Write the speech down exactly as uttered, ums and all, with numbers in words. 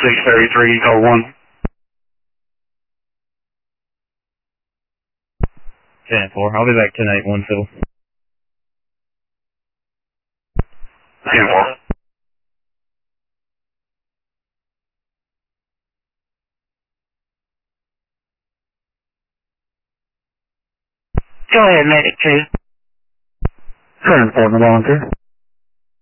six thirty-three, call one. ten four, I'll be back tonight, one Phil. ten four. Go ahead, medic two. ten four, the volunteer.